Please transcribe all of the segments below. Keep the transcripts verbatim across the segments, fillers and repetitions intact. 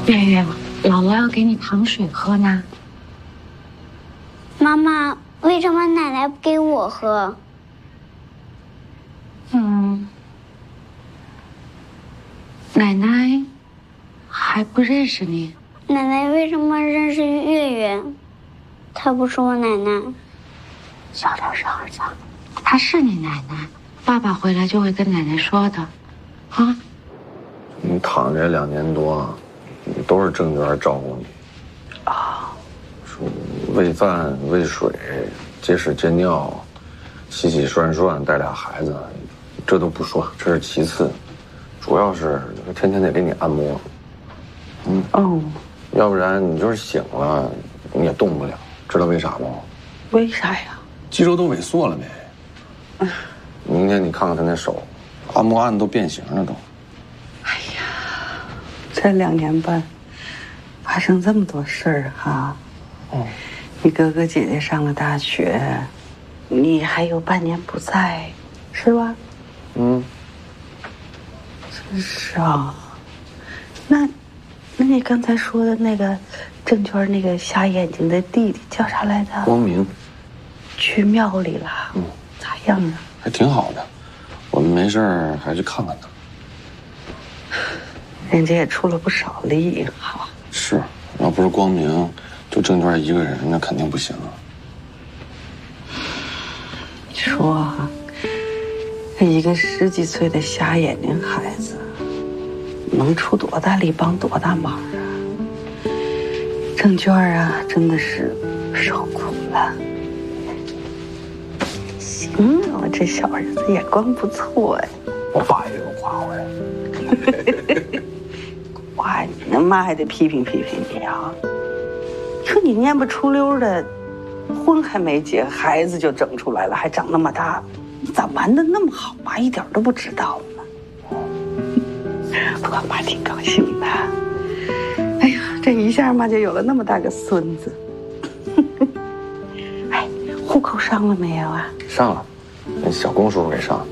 月月，姥姥要给你糖水喝呢。 妈妈，为什么奶奶不给我喝？ 嗯，奶奶还不认识你。 奶奶为什么认识月月？她不是我奶奶。 小点声，儿子，她是你奶奶，爸爸回来就会跟奶奶说的，啊。 你躺着两年多，都是郑娟照顾你啊， 说喂饭、喂水、接屎接尿、洗洗涮涮，带俩孩子，这都不说，这是其次，主要是天天得给你按摩。嗯哦，要不然你就是醒了，你也动不了，知道为啥吗？ 为啥呀？ 肌肉都萎缩了没？嗯，明天你看看他那手，按摩按都变形了都。 哎呀，这两年半发生这么多事儿哈。哦，你哥哥姐姐上了大学，你还有半年不在，是吧？ 嗯， 真是啊。那，那你刚才说的那个郑娟那个瞎眼睛的弟弟叫啥来着？ 光明。 去庙里了。嗯，咋样啊？ 还挺好的，我们没事还去看看他。 人家也出了不少力，好。 是，要不是光明，就郑娟一个人，那肯定不行啊。 你说啊，一个十几岁的瞎眼睛孩子，能出多大力帮多大忙啊？郑娟啊，真的是受苦了。行啊，我这小儿子眼光不错哎。 我爸也有夸我呀。 哇，那妈还得批评批评你啊！说你蔫不出溜的，婚还没结，孩子就整出来了，还长那么大，你咋玩的那么好？妈一点都不知道呢。不过妈挺高兴的。哎呀，这一下妈就有了那么大个孙子。哎，户口上了没有啊？ 上了，那小龚叔叔给上。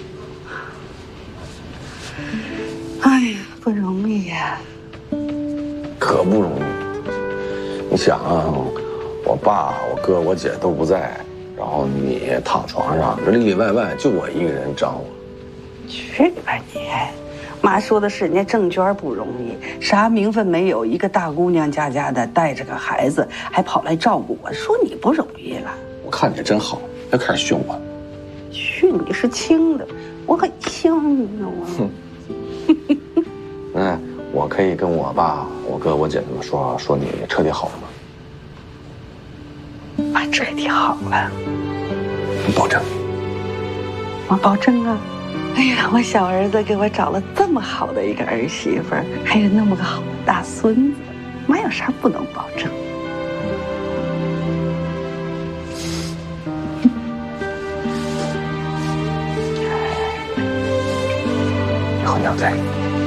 哎呀，不容易呀， 可不容易。你想啊，我爸、我哥、我姐都不在，然后你躺床上，这里里外外就我一个人张罗。 去吧你！妈说的是人家郑娟不容易，啥名分没有，一个大姑娘家家的带着个孩子，还跑来照顾我，说你不容易了。 我看你真好，要开始训我。 训你是轻的，我很轻你呢我。 嗯，我可以跟我爸、我哥、我姐他们说，说你彻底好了吗？ 妈彻底好了， 你保证？ 我保证啊！哎呀，我小儿子给我找了这么好的一个儿媳妇，还有那么个好的大孙子，妈有啥不能保证？ 以后你要在。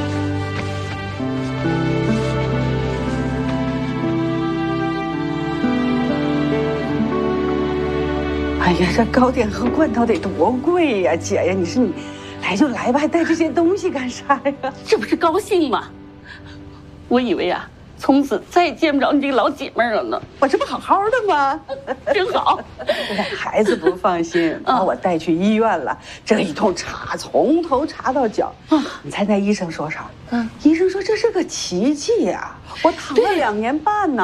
哎呀，这糕点和罐头得多贵呀，姐呀！你说你来就来吧，还带这些东西干啥呀？ 这不是高兴吗？我以为啊，从此再也见不着你这个老姐妹了呢。 我这不好好的吗？ 真好。 孩子不放心，把我带去医院了，这一通查，从头查到脚。你猜那医生说啥？嗯，医生说这是个奇迹呀，我躺了两年半呢。